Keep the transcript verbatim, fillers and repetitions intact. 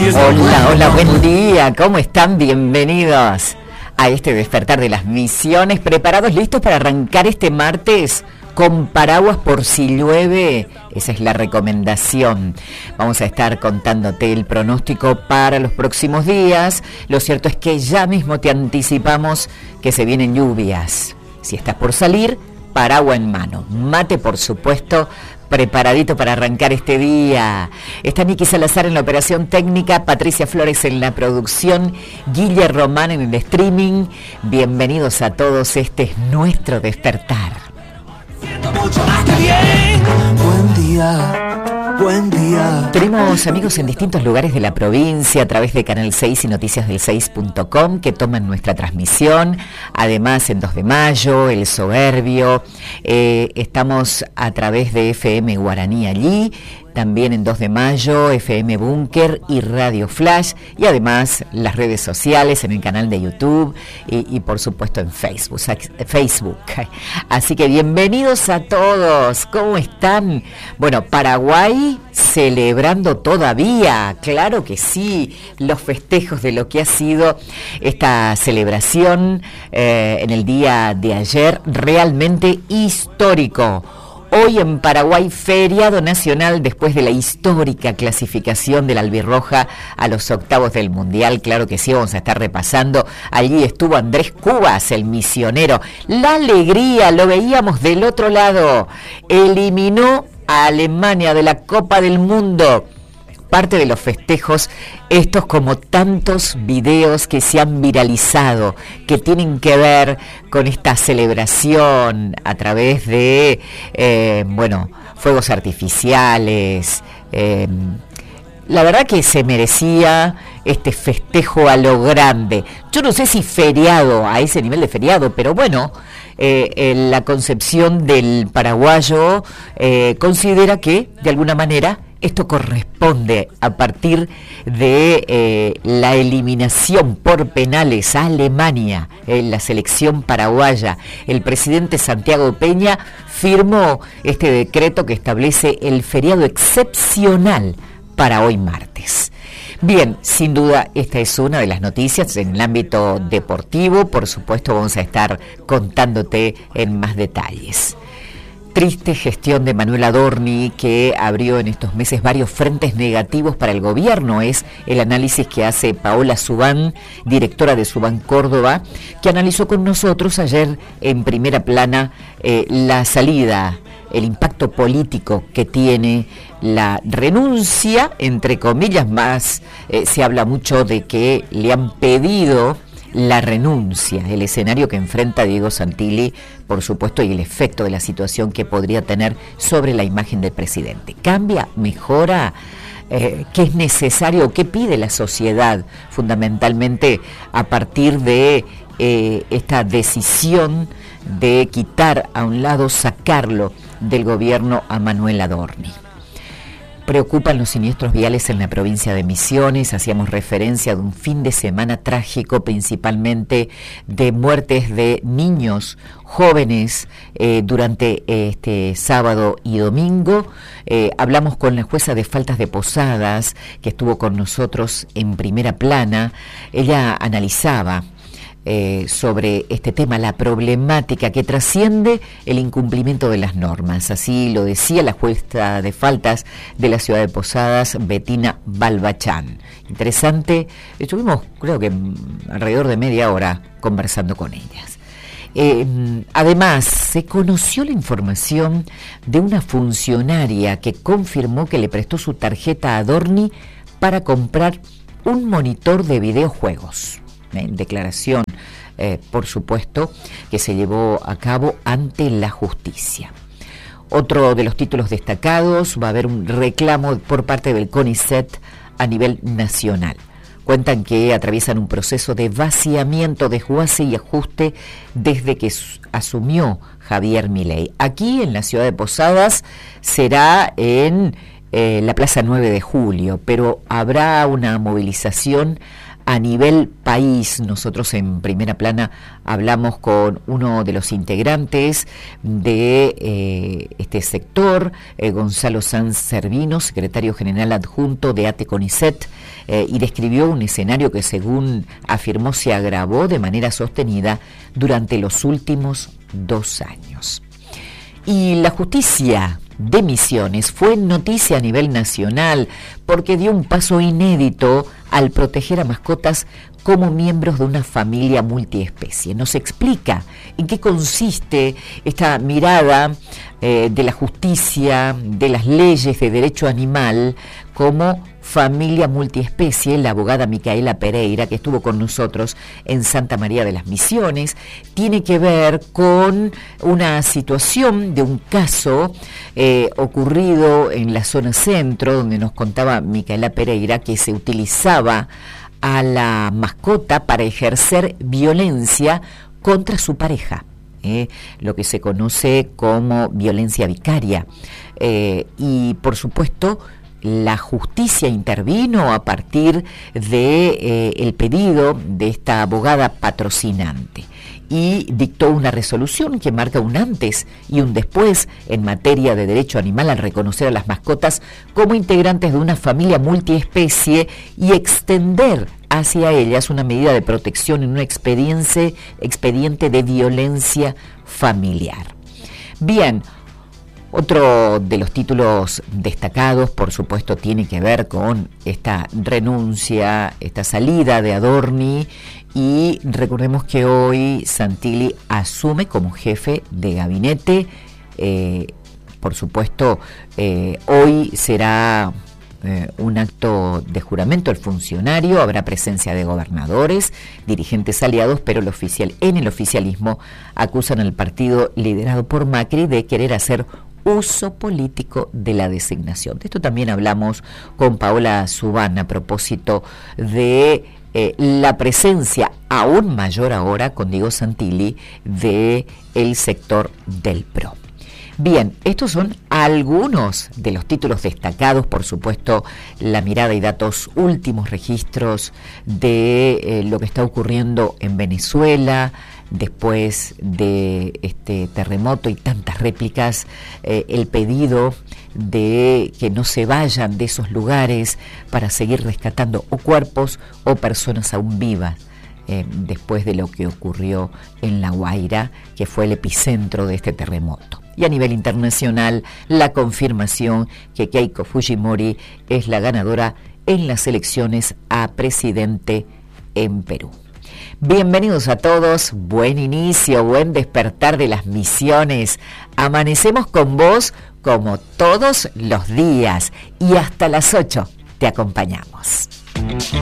Hola, hola, buen día, ¿cómo están? Bienvenidos a este despertar de las misiones, preparados, listos para arrancar este martes con paraguas por si llueve. Esa es la recomendación. Vamos a estar contándote el pronóstico para los próximos días. Lo cierto es que ya mismo te anticipamos que se vienen lluvias. Si estás por salir, paraguas en mano, mate por supuesto, preparadito para arrancar este día. Está Niki Salazar en la operación técnica, Patricia Flores en la producción, Guille Román en el streaming. Bienvenidos a todos, este es nuestro despertar. Buen día, buen día. Tenemos amigos en distintos lugares de la provincia a través de Canal seis y noticias del seis punto com que toman nuestra transmisión. Además en dos de mayo, El Soberbio, eh, estamos a través de F M Guaraní allí, también en dos de mayo, F M Búnker y Radio Flash, y además las redes sociales en el canal de YouTube y, y por supuesto en Facebook, Facebook. Así que bienvenidos a todos, ¿cómo están? Bueno, Paraguay celebrando todavía, claro que sí, los festejos de lo que ha sido esta celebración eh, en el día de ayer, realmente histórico. Hoy en Paraguay, feriado nacional después de la histórica clasificación de la albirroja a los octavos del Mundial. Claro que sí, vamos a estar repasando. Allí estuvo Andrés Cubas, el misionero. La alegría, lo veíamos del otro lado. Eliminó a Alemania de la Copa del Mundo. Parte de los festejos, estos como tantos videos que se han viralizado, que tienen que ver con esta celebración a través de, eh, bueno, fuegos artificiales. Eh, la verdad que se merecía este festejo a lo grande. Yo no sé si feriado, a ese nivel de feriado, pero bueno, eh, eh, la concepción del paraguayo eh, considera que, de alguna manera, esto corresponde a partir de eh, la eliminación por penales a Alemania en la selección paraguaya. El presidente Santiago Peña firmó este decreto que establece el feriado excepcional para hoy martes. Bien, sin duda esta es una de las noticias en el ámbito deportivo. Por supuesto vamos a estar contándote en más detalles. Triste gestión de Manuel Adorni, que abrió en estos meses varios frentes negativos para el gobierno. Es el análisis que hace Paola Subán, directora de Subán Córdoba, que analizó con nosotros ayer en primera plana eh, la salida, el impacto político que tiene la renuncia, entre comillas, más eh, se habla mucho de que le han pedido la renuncia, el escenario que enfrenta Diego Santilli, por supuesto, y el efecto de la situación que podría tener sobre la imagen del presidente. ¿Cambia? ¿Mejora? Eh, ¿Qué es necesario? ¿Qué pide la sociedad fundamentalmente a partir de eh, esta decisión de quitar a un lado, sacarlo del gobierno a Manuel Adorni? Preocupan los siniestros viales en la provincia de Misiones. Hacíamos referencia de un fin de semana trágico, principalmente de muertes de niños jóvenes eh, durante este sábado y domingo. Eh, hablamos con la jueza de faltas de Posadas, que estuvo con nosotros en primera plana. Ella analizaba Eh, sobre este tema, la problemática que trasciende el incumplimiento de las normas. Así lo decía la jueza de faltas de la ciudad de Posadas, Betina Balbachán. Interesante, estuvimos creo que alrededor de media hora conversando con ellas. Eh, además, se conoció la información de una funcionaria que confirmó que le prestó su tarjeta a Adorni para comprar un monitor de videojuegos. En declaración, eh, por supuesto, que se llevó a cabo ante la justicia. Otro de los títulos destacados, va a haber un reclamo por parte del CONICET a nivel nacional. Cuentan que atraviesan un proceso de vaciamiento, desguace y ajuste desde que asumió Javier Milei. Aquí en la ciudad de Posadas será en eh, la Plaza nueve de julio, pero habrá una movilización a nivel país. Nosotros en Primera Plana hablamos con uno de los integrantes de eh, este sector, eh, Gonzalo Sanz Servino, secretario general adjunto de ATE CONICET, eh, y describió un escenario que, según afirmó, se agravó de manera sostenida durante los últimos dos años. Y la justicia de Misiones fue noticia a nivel nacional porque dio un paso inédito al proteger a mascotas como miembros de una familia multiespecie. Nos explica en qué consiste esta mirada eh, de la justicia, de las leyes de derecho animal como familia multiespecie, la abogada Micaela Pereira, que estuvo con nosotros en Santa María de las Misiones. Tiene que ver con una situación de un caso eh, ocurrido en la zona centro, donde nos contaba Micaela Pereira que se utilizaba a la mascota para ejercer violencia contra su pareja, eh, lo que se conoce como violencia vicaria. Eh, y por supuesto, la justicia intervino a partir de eh, el pedido de esta abogada patrocinante y dictó una resolución que marca un antes y un después en materia de derecho animal al reconocer a las mascotas como integrantes de una familia multiespecie y extender hacia ellas una medida de protección en un expediente, expediente de violencia familiar. Bien, otro de los títulos destacados, por supuesto, tiene que ver con esta renuncia, esta salida de Adorni, y recordemos que hoy Santilli asume como jefe de gabinete. Eh, por supuesto, eh, hoy será eh, un acto de juramento el funcionario, habrá presencia de gobernadores, dirigentes aliados, pero el oficial, en el oficialismo acusan al partido liderado por Macri de querer hacer uso político de la designación. De esto también hablamos con Paola Subán a propósito de eh, la presencia aún mayor ahora con Diego Santilli de el sector del P R O. Bien, estos son algunos de los títulos destacados, por supuesto, la mirada y datos, últimos registros de eh, lo que está ocurriendo en Venezuela después de este terremoto y tantas réplicas, eh, el pedido de que no se vayan de esos lugares para seguir rescatando o cuerpos o personas aún vivas. Eh, después de lo que ocurrió en La Guaira, que fue el epicentro de este terremoto. Y a nivel internacional, la confirmación que Keiko Fujimori es la ganadora en las elecciones a presidente en Perú. Bienvenidos a todos, buen inicio, buen despertar de las Misiones. Amanecemos con vos como todos los días y hasta las ocho te acompañamos.